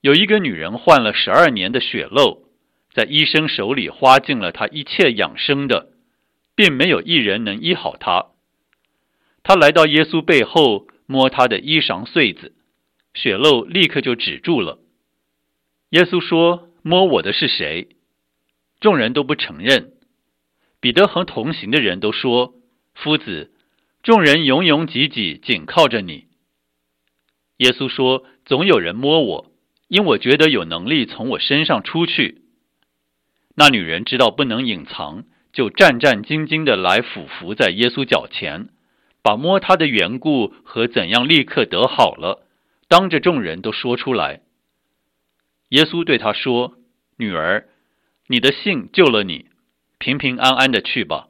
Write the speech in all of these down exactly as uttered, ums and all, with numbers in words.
有一个女人患了十二年的血漏，在医生手里花尽了她一切养生的，并没有一人能医好她。她来到耶稣背后，摸他的衣裳穗子，血漏立刻就止住了。耶稣说：摸我的是谁？众人都不承认。彼得和同行的人都说：夫子，众人拥拥挤挤，紧靠着你。耶稣说：总有人摸我，因我觉得有能力从我身上出去。那女人知道不能隐藏，就战战兢兢地来俯伏在耶稣脚前，把摸他的缘故和怎样立刻得好了，当着众人都说出来。耶稣对她说：女儿，你的信救了你，平平安安的去吧。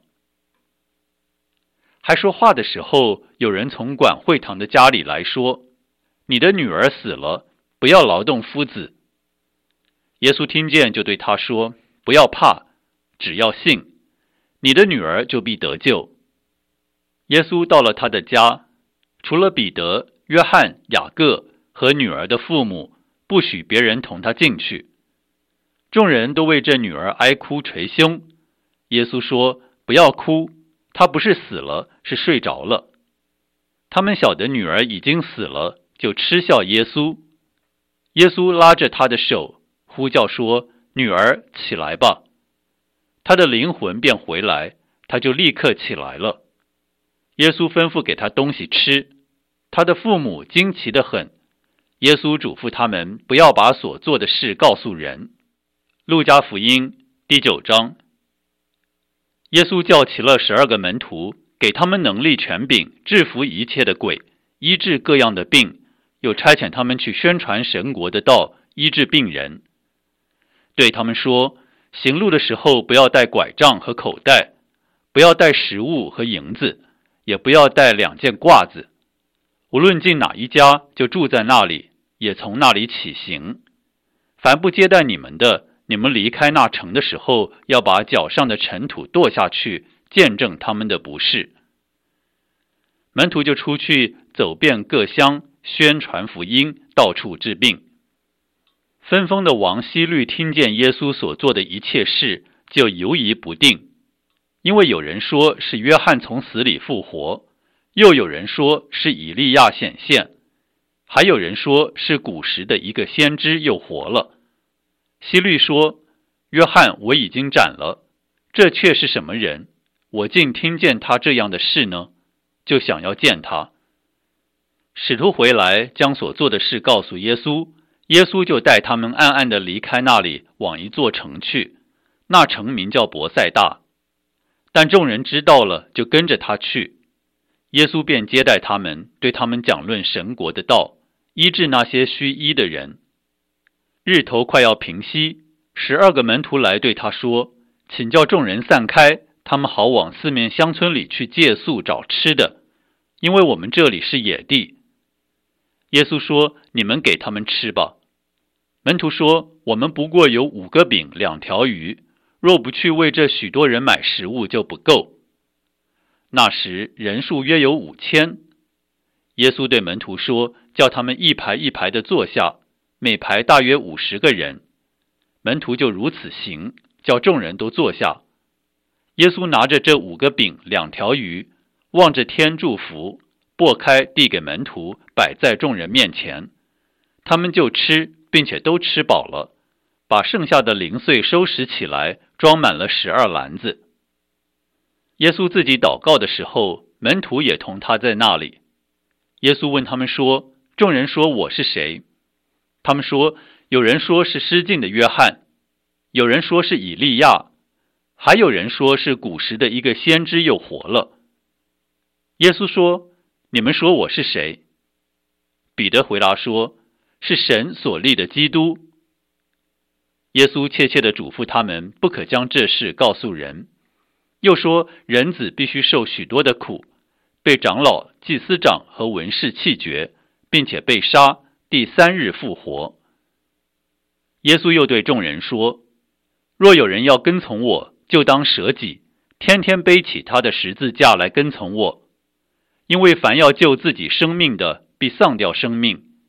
还说话的时候，有人从管会堂的家里来说：你的女儿死了，不要劳动夫子。耶稣听见，就对他说：不要怕，只要信，你的女儿就必得救。耶稣到了他的家，除了彼得、约翰、雅各和女儿的父母，不许别人同他进去。众人都为这女儿哀哭捶胸。耶稣说：不要哭，她不是死了，是睡着了。他们晓得女儿已经死了，就嗤笑耶稣。耶稣拉着她的手，呼叫说：女儿，起来吧。她的灵魂便回来，她就立刻起来了。耶稣吩咐给她东西吃，她的父母惊奇得很。耶稣嘱咐他们不要把所做的事告诉人。路加福音第九章。耶稣叫齐了十二个门徒，给他们能力权柄，制服一切的鬼，医治各样的病，又差遣他们去宣传神国的道，医治病人。对他们说：行路的时候不要带拐杖和口袋，不要带食物和银子，也不要带两件褂子。无论进哪一家，就住在那里，也从那里起行。凡不接待你们的，你们离开那城的时候，要把脚上的尘土跺下去，见证他们的不是。门徒就出去走遍各乡，宣传福音，到处治病。分封的王希律听见耶稣所做的一切事，就犹疑不定，因为有人说是约翰从死里复活，又有人说是以利亚显现，还有人说是古时的一个先知又活了。希律说：约翰我已经斩了，这却是什么人？我竟听见他这样的事呢？就想要见他。使徒回来，将所做的事告诉耶稣，耶稣就带他们暗暗地离开那里，往一座城去，那城名叫伯赛大。但众人知道了，就跟着他去。耶稣便接待他们，对他们讲论神国的道，医治那些需医的人。日头快要平息，十二个门徒来对他说：请叫众人散开，他们好往四面乡村里去借宿找吃的，因为我们这里是野地。耶稣说：你们给他们吃吧。门徒说：我们不过有五个饼两条鱼，若不去为这许多人买食物，就不够。那时人数约有五千。耶稣对门徒说：叫他们一排一排的坐下，每排大约五十个人。门徒就如此行，叫众人都坐下。耶稣拿着这五个饼两条鱼，望着天祝福，擘开递给门徒，摆在众人面前。他们就吃，并且都吃饱了，把剩下的零碎收拾起来，装满了十二篮子。耶稣自己祷告的时候，门徒也同他在那里。耶稣问他们说：众人说我是谁？他们说：有人说是失禁的约翰，有人说是以利亚，还有人说是古时的一个先知又活了。耶稣说：你们说我是谁？彼得回答说：是神所立的基督。耶稣切切地嘱咐他们，不可将这事告诉人，又说人子必须受许多的苦，被长老、祭司长和文士弃绝，并且被杀，第三日复活。耶稣又对众人说：若有人要跟从我，就当舍己，天天背起他的十字架来跟从我。因为凡要救自己生命的，必丧掉生命；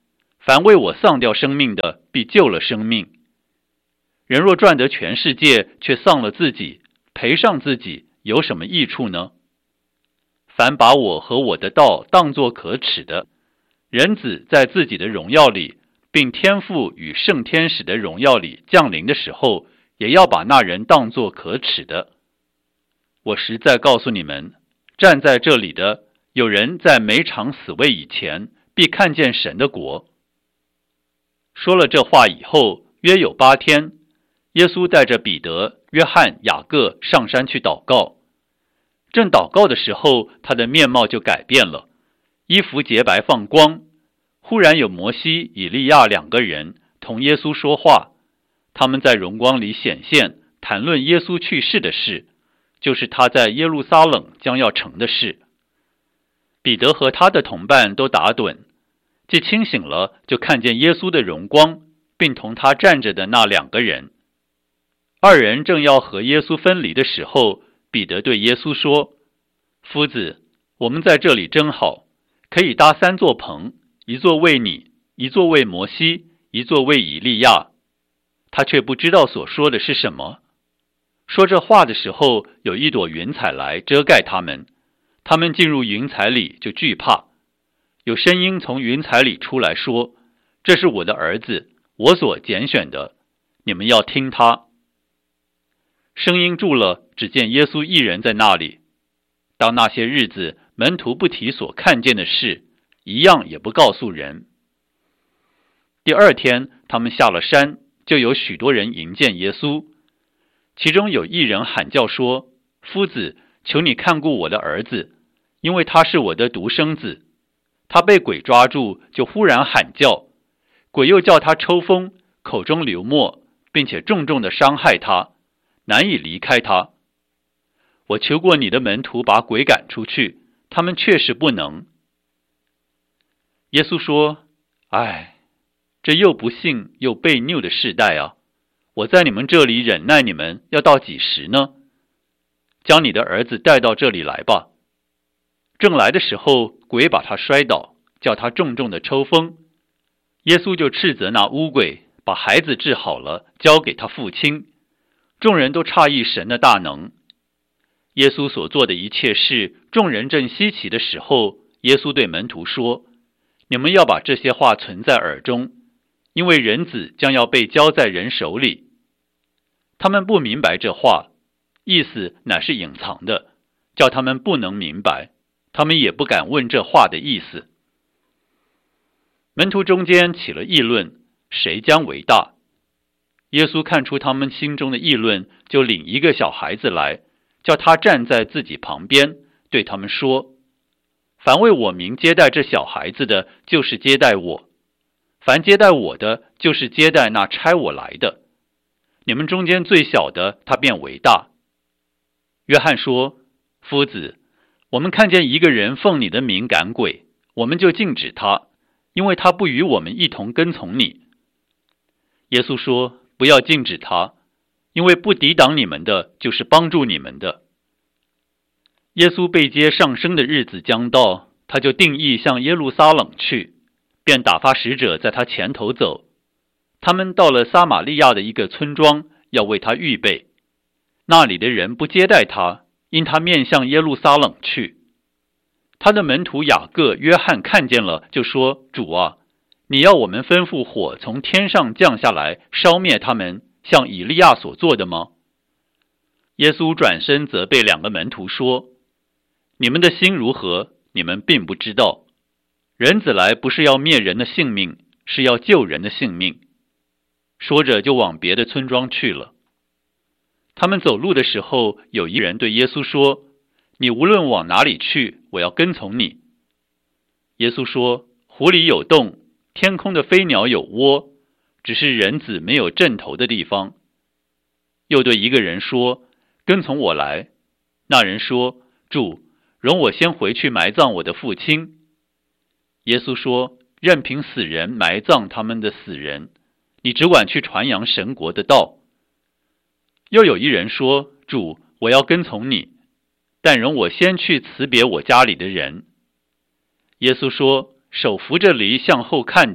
凡为我丧掉生命的，必救了生命。人若赚得全世界，却丧了自己，赔上自己，有什么益处呢？凡把我和我的道当作可耻的，人子在自己的荣耀里，并天父与圣天使的荣耀里降临的时候，也要把那人当作可耻的。我实在告诉你们，站在这里的有人在没尝死味以前，必看见神的国。说了这话以后，约有八天，耶稣带着彼得、约翰、雅各上山去祷告。正祷告的时候，他的面貌就改变了，衣服洁白放光。忽然有摩西、以利亚两个人同耶稣说话，他们在荣光里显现，谈论耶稣去世的事，就是他在耶路撒冷将要成的事。彼得和他的同伴都打盹，既清醒了，就看见耶稣的荣光，并同他站着的那两个人。二人正要和耶稣分离的时候，彼得对耶稣说：夫子，我们在这里真好，可以搭三座棚，一座为你，一座为摩西，一座为以利亚。他却不知道所说的是什么。说这话的时候，有一朵云彩来遮盖他们，他们进入云彩里就惧怕。有声音从云彩里出来说：这是我的儿子，我所拣选的，你们要听他。声音住了，只见耶稣一人在那里。当那些日子，门徒不提所看见的事，一样也不告诉人。第二天，他们下了山，就有许多人迎见耶稣。其中有一人喊叫说：夫子，求你看顾我的儿子，因为他是我的独生子。他被鬼抓住，就忽然喊叫，鬼又叫他抽风，口中流沫，并且重重地伤害他，难以离开他。我求过你的门徒把鬼赶出去，他们确实不能。耶稣说：唉，这又不信又悖逆的世代啊！我在你们这里忍耐你们，要到几时呢？将你的儿子带到这里来吧。正来的时候，鬼把他摔倒，叫他重重的抽风。耶稣就斥责那污鬼，把孩子治好了，交给他父亲。众人都诧异神的大能。耶稣所做的一切事，众人正稀奇的时候，耶稣对门徒说：你们要把这些话存在耳中，因为人子将要被交在人手里。他们不明白这话，意思乃是隐藏的，叫他们不能明白，他们也不敢问这话的意思。门徒中间起了议论，谁将为大？耶稣看出他们心中的议论，就领一个小孩子来，叫他站在自己旁边，对他们说：凡为我名接待这小孩子的，就是接待我；凡接待我的，就是接待那差我来的。你们中间最小的，他便为大。约翰说：夫子，我们看见一个人奉你的名赶鬼，我们就禁止他，因为他不与我们一同跟从你。耶稣说：不要禁止他，因为不抵挡你们的，就是帮助你们的。耶稣被接上升的日子将到，他就定意向耶路撒冷去，便打发使者在他前头走。他们到了撒玛利亚的一个村庄，要为他预备。那里的人不接待他，因他面向耶路撒冷去。他的门徒雅各、约翰看见了，就说：主啊，你要我们吩咐火从天上降下来，烧灭他们，像以利亚所做的吗？耶稣转身责备两个门徒说：你们的心如何，你们并不知道。人子来不是要灭人的性命，是要救人的性命。说着就往别的村庄去了。他们走路的时候，有一人对耶稣说：你无论往哪里去，我要跟从你。耶稣说：湖里有洞，天空的飞鸟有窝，只是人子没有枕头的地方。又对一个人说：跟从我来。那人说：主，容我先回去埋葬我的父亲。耶稣说：任凭死人埋葬他们的死人，你只管去传扬神国的道。又有一人说：主，我要跟从你，但容我先去辞别我家里的人。耶稣说：手扶着犁向后看的，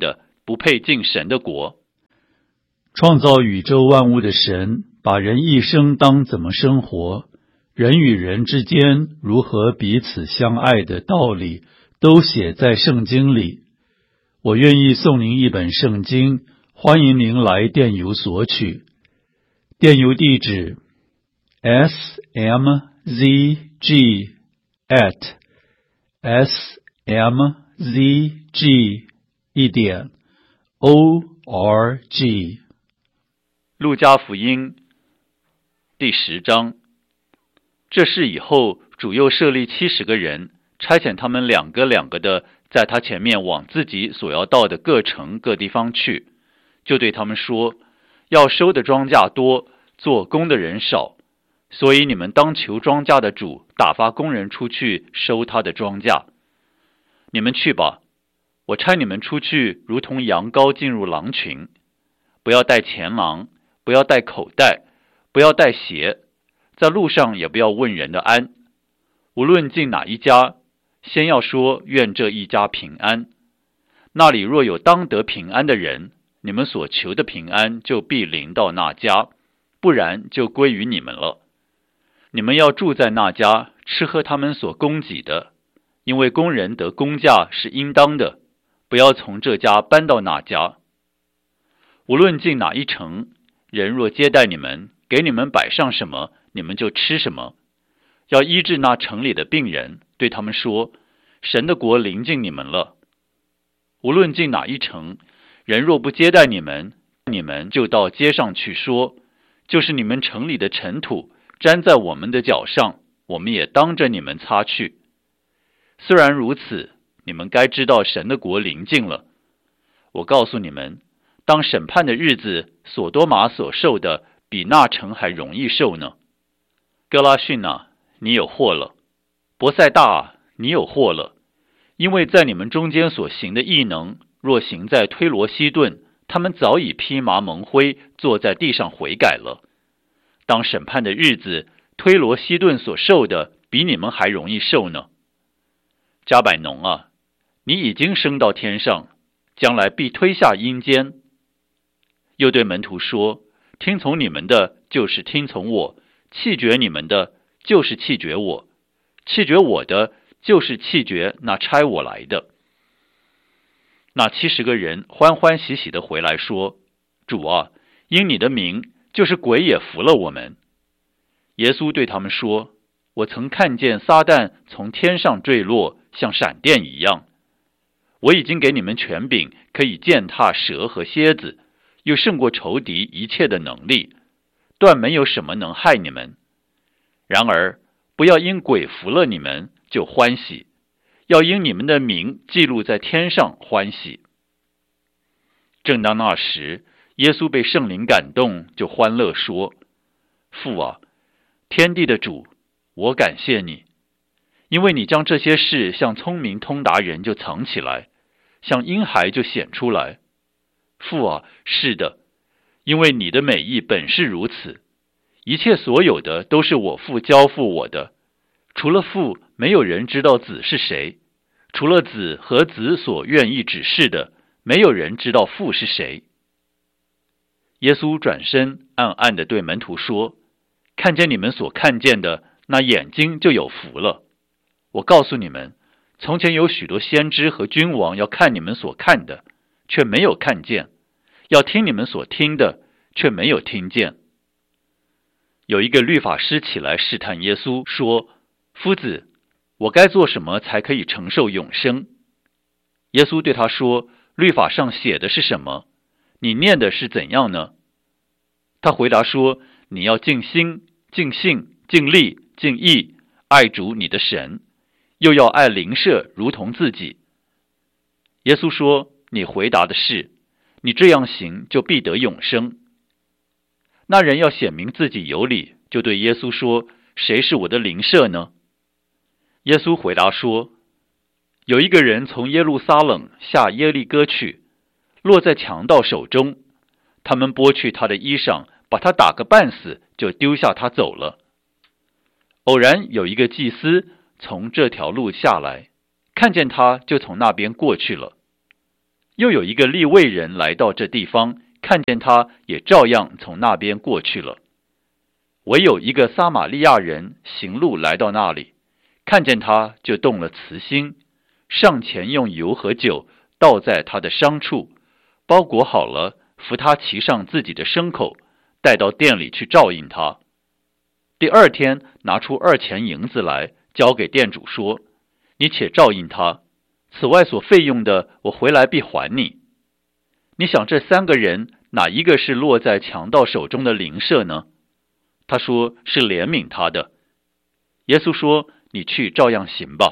不配进神的国。 创造宇宙万物的神，把人一生当怎么生活，人与人之间如何彼此相爱的道理，都写在圣经里。我愿意送您一本圣经，欢迎您来电邮索取。电邮地址 s m z g at s m z g 一点 o r g。 路加福音第十章。这事以后，主又设立七十个人，差遣他们两个两个的在他前面往自己所要到的各城各地方去，就对他们说，要收的庄稼多，做工的人少，所以你们当求庄稼的主打发工人出去收他的庄稼。你们去吧，我差你们出去，如同羊羔进入狼群。不要带钱囊，不要带口袋，不要带鞋，在路上也不要问人的安。无论进哪一家，先要说愿这一家平安。那里若有当得平安的人，你们所求的平安就必临到那家，不然就归于你们了。你们要住在那家，吃喝他们所供给的，因为工人得工价是应当的，不要从这家搬到那家。无论进哪一城，人若接待你们，给你们摆上什么，你们就吃什么。要医治那城里的病人，对他们说，神的国临近你们了。无论进哪一城，人若不接待你们，你们就到街上去说，就是你们城里的尘土沾在我们的脚上，我们也当着你们擦去。虽然如此，你们该知道神的国临近了。我告诉你们，当审判的日子，所多玛所受的比那城还容易受呢。哥拉汛啊，你有祸了；伯赛大啊，你有祸了。因为在你们中间所行的异能，若行在推罗西顿，他们早已披麻蒙灰，坐在地上悔改了。当审判的日子，推罗西顿所受的比你们还容易受呢。加百农啊，你已经升到天上，将来必推下阴间。又对门徒说，听从你们的就是听从我，弃绝你们的就是弃绝我，弃绝我的就是弃绝那差我来的。那七十个人欢欢喜喜地回来说，主啊，因你的名，就是鬼也服了我们。耶稣对他们说，我曾看见撒旦从天上坠落，像闪电一样。我已经给你们权柄，可以践踏蛇和蝎子，又胜过仇敌一切的能力，断没有什么能害你们。然而不要因鬼服了你们就欢喜，要因你们的名记录在天上欢喜。正当那时，耶稣被圣灵感动，就欢乐说，父啊，天地的主，我感谢你，因为你将这些事向聪明通达人就藏起来，向婴孩就显出来。父啊，是的，因为你的美意本是如此。一切所有的都是我父交付我的，除了父，没有人知道子是谁；除了子和子所愿意指示的，没有人知道父是谁。耶稣转身暗暗地对门徒说，看见你们所看见的，那眼睛就有福了。我告诉你们，从前有许多先知和君王要看你们所看的，却没有看见；要听你们所听的，却没有听见。有一个律法师起来试探耶稣，说，夫子，我该做什么才可以承受永生？耶稣对他说，律法上写的是什么？你念的是怎样呢？他回答说，你要尽心、尽性、尽力、尽意，爱主你的神，又要爱邻舍如同自己。耶稣说，你回答的是，你这样行就必得永生。那人要显明自己有理，就对耶稣说，谁是我的邻舍呢？耶稣回答说，有一个人从耶路撒冷下耶利哥去，落在强盗手中，他们剥去他的衣裳，把他打个半死，就丢下他走了。偶然有一个祭司从这条路下来，看见他，就从那边过去了。 又有一个利未人来到这地方，看见他，也照样从那边过去了。唯有一个撒玛利亚人行路来到那里，看见他，就动了慈心，上前用油和酒倒在他的伤处，包裹好了，扶他骑上自己的牲口，带到店里去照应他。第二天拿出二钱银子来，交给店主说：你且照应他，此外所费用的，我回来必还你。你想这三个人哪一个是落在强盗手中的邻舍呢？他说是怜悯他的。耶稣说：你去照样行吧。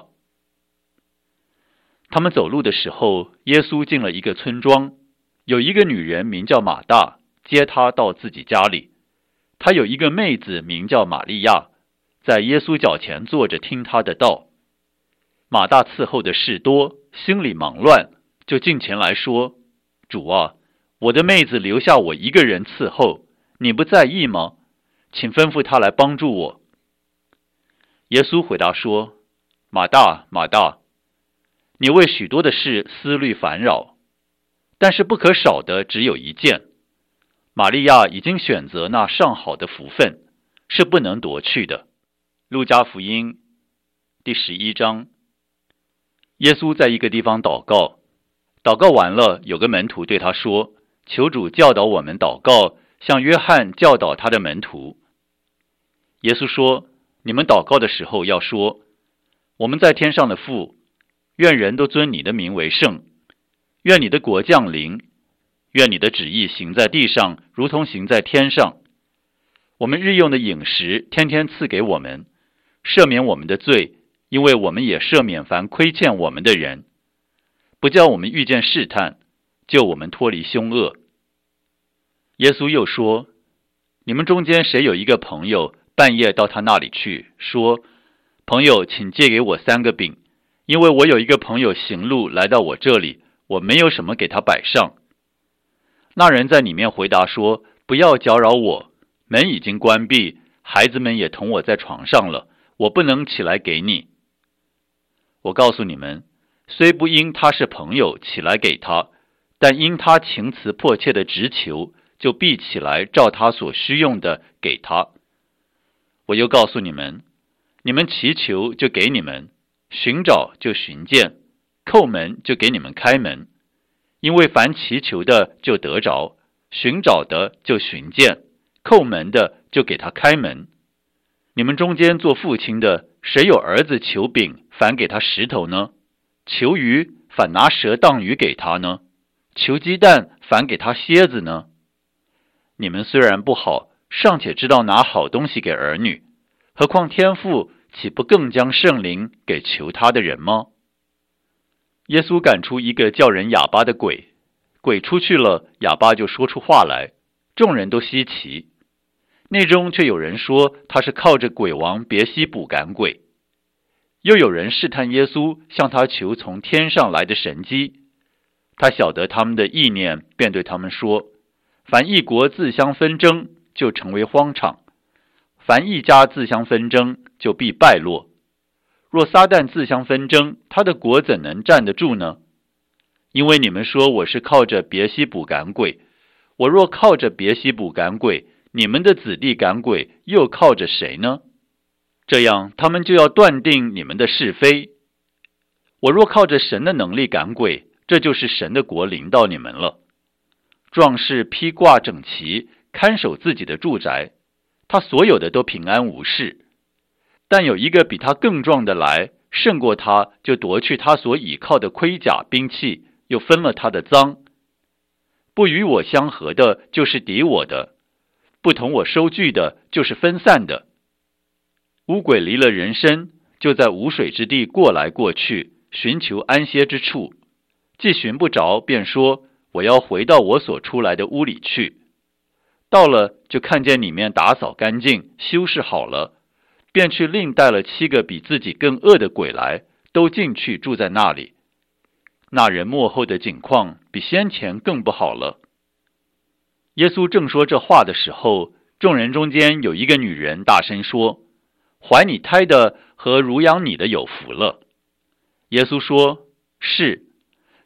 他们走路的时候，耶稣进了一个村庄，有一个女人名叫马大，接他到自己家里。她有一个妹子名叫玛利亚，在耶稣脚前坐着听他的道。马大伺候的事多，心里忙乱，就近前来说：主啊，我的妹子留下我一个人伺候，你不在意吗？请吩咐她来帮助我。耶稣回答说：马大，马大，你为许多的事思虑烦扰，但是不可少的只有一件。玛利亚已经选择那上好的福分，是不能夺去的。路加福音第十一章。耶稣在一个地方祷告，祷告完了，有个门徒对他说：求主教导我们祷告，像约翰教导他的门徒。耶稣说：你们祷告的时候要说：我们在天上的父，愿人都尊你的名为圣，愿你的国降临，愿你的旨意行在地上，如同行在天上。我们日用的饮食天天赐给我们，赦免我们的罪，因为我们也赦免凡亏欠我们的人，不叫我们遇见试探，救我们脱离凶恶。耶稣又说：你们中间谁有一个朋友，半夜到他那里去，说：朋友，请借给我三个饼，因为我有一个朋友行路来到我这里，我没有什么给他摆上。那人在里面回答说：不要搅扰我，门已经关闭，孩子们也同我在床上了，我不能起来给你。我告诉你们，虽不因他是朋友起来给他，但因他情辞迫切的直求，就必起来照他所需用的给他。我又告诉你们，你们祈求就给你们，寻找就寻见，叩门就给你们开门。因为凡祈求的就得着，寻找的就寻见，叩门的就给他开门。你们中间做父亲的，谁有儿子求饼，反给他石头呢？求鱼，反拿蛇当鱼给他呢？求鸡蛋，反给他蝎子呢？你们虽然不好，尚且知道拿好东西给儿女，何况天父岂不更将圣灵给求他的人吗？耶稣赶出一个叫人哑巴的鬼，鬼出去了，哑巴就说出话来，众人都稀奇。内中却有人说他是靠着鬼王别西卜赶鬼。又有人试探耶稣，向他求从天上来的神迹。他晓得他们的意念，便对他们说：凡一国自相纷争，就成为荒场；凡一家自相纷争，就必败落。若撒旦自相纷争，他的国怎能站得住呢？因为你们说我是靠着别西卜赶鬼，我若靠着别西卜赶鬼，你们的子弟赶鬼又靠着谁呢？这样他们就要断定你们的是非。我若靠着神的能力赶鬼，这就是神的国临到你们了。壮士披挂整齐，看守自己的住宅，他所有的都平安无事。但有一个比他更壮的来，胜过他，就夺去他所倚靠的盔甲兵器，又分了他的赃。不与我相合的，就是敌我的；不同我收据的，就是分散的。污鬼离了人身，就在无水之地过来过去，寻求安歇之处。既寻不着，便说：我要回到我所出来的屋里去。到了，就看见里面打扫干净，修饰好了，便去另带了七个比自己更恶的鬼来，都进去住在那里。那人末后的景况比先前更不好了。耶稣正说这话的时候，众人中间有一个女人大声说：怀你胎的和乳养你的有福了。耶稣说：是，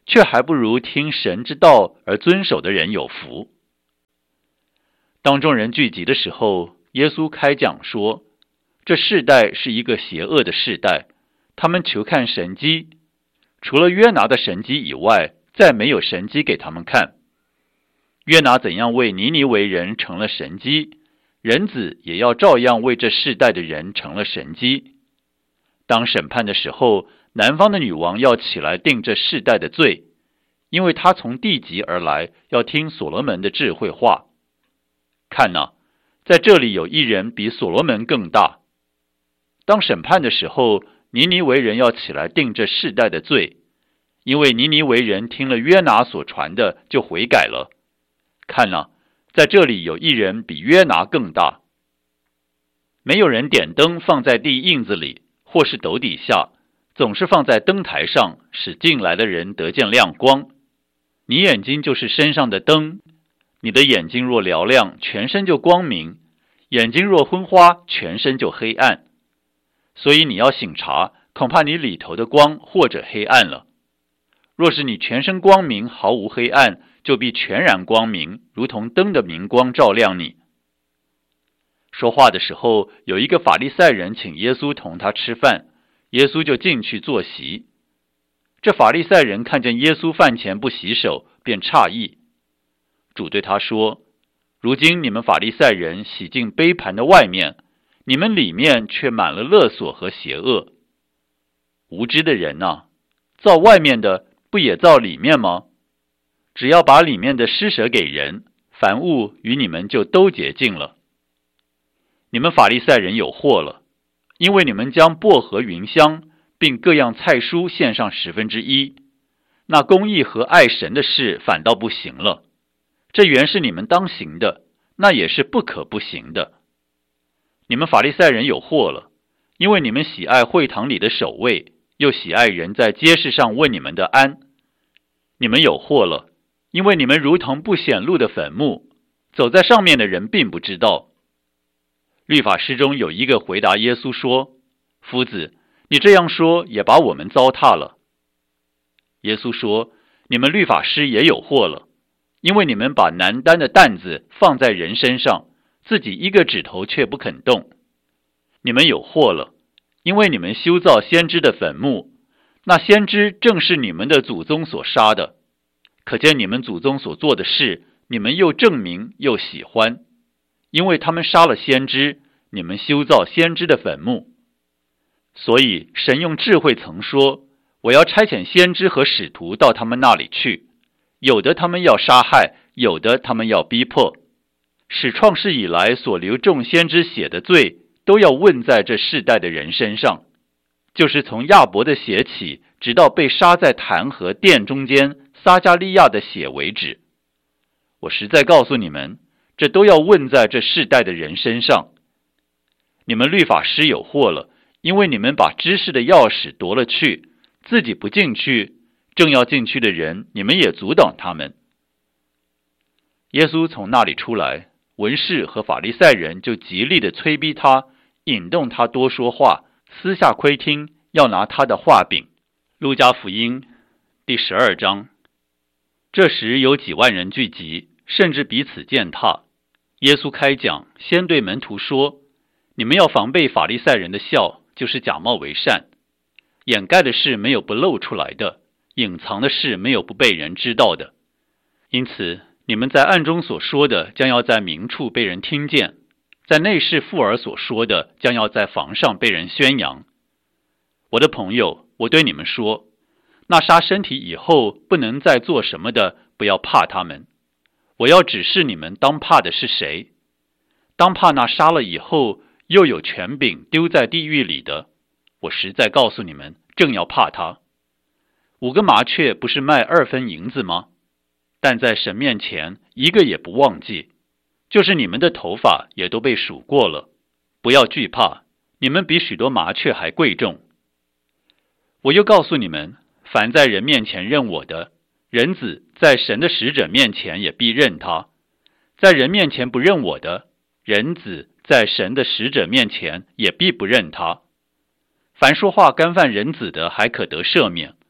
却还不如听神之道而遵守的人有福。当众人聚集的时候，耶稣开讲说，这世代是一个邪恶的世代，他们求看神迹，除了约拿的神迹以外，再没有神迹给他们看。约拿怎样为尼尼微人成了神迹，人子也要照样为这世代的人成了神迹。当审判的时候，南方的女王要起来定这世代的罪，因为她从地极而来，要听所罗门的智慧话。看哪，在这里有一人比所罗门更大。当审判的时候，尼尼微人要起来定这世代的罪，因为尼尼微人听了约拿所传的就悔改了。看哪，在这里有一人比约拿更大。没有人点灯放在地印子里，或是斗底下，总是放在灯台上，使进来的人得见亮光。你眼睛就是身上的灯，你的眼睛若嘹亮，全身就光明；眼睛若昏花，全身就黑暗。所以你要省察，恐怕你里头的光或者黑暗了。若是你全身光明，毫无黑暗，就必全然光明，如同灯的明光照亮你。说话的时候，有一个法利赛人请耶稣同他吃饭，耶稣就进去坐席。这法利赛人看见耶稣饭前不洗手，便诧异。主对他说，如今你们法利赛人洗净杯盘的外面，你们里面却满了勒索和邪恶。无知的人啊，造外面的不也造里面吗？只要把里面的施舍给人，凡物与你们就都洁净了。你们法利赛人有祸了，因为你们将薄荷、芸香并各样菜蔬献上十分之一，那公义和爱神的事反倒不行了。这原是你们当行的，那也是不可不行的。你们法利赛人有祸了，因为你们喜爱会堂里的守卫，又喜爱人在街市上问你们的安。你们有祸了，因为你们如同不显露的坟墓，走在上面的人并不知道。律法师中有一个回答耶稣说，夫子，你这样说也把我们糟蹋了。耶稣说，你们律法师也有祸了，因为你们把难担的担子放在人身上，自己一个指头却不肯动。你们有祸了，因为你们修造先知的坟墓，那先知正是你们的祖宗所杀的。可见你们祖宗所做的事，你们又证明又喜欢，因为他们杀了先知，你们修造先知的坟墓。所以神用智慧曾说，我要差遣先知和使徒到他们那里去，有的他们要杀害，有的他们要逼迫，使创世以来所流众先知血的罪，都要问在这世代的人身上，就是从亚伯的血起，直到被杀在坛和殿中间撒加利亚的血为止。我实在告诉你们，这都要问在这世代的人身上。你们律法师有祸了，因为你们把知识的钥匙夺了去，自己不进去，正要进去的人，你们也阻挡他们。耶稣从那里出来，文士和法利赛人就极力的催逼他，引动他多说话，私下窥听，要拿他的话柄。路加福音第十二章。这时有几万人聚集，甚至彼此践踏。耶稣开讲，先对门徒说，你们要防备法利赛人的笑，就是假冒为善。掩盖的事没有不露出来的，隐藏的事没有不被人知道的。因此你们在暗中所说的，将要在明处被人听见；在内室附耳所说的，将要在房上被人宣扬。我的朋友，我对你们说，那杀身体以后不能再做什么的，不要怕他们。我要指示你们当怕的是谁。当怕那杀了以后又有权柄丢在地狱里的。我实在告诉你们，正要怕他。五个麻雀不是卖二分银子吗？但在神面前一个也不忘记，就是你们的头发也都被数过了。不要惧怕，你们比许多麻雀还贵重。我又告诉你们，凡在人面前认我的，人子在神的使者面前也必认他；在人面前不认我的，人子在神的使者面前也必不认他。凡说话干犯人子的，还可得赦免；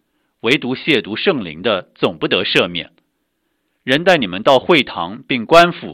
唯独亵渎圣灵的，总不得赦免。人带你们到会堂并官府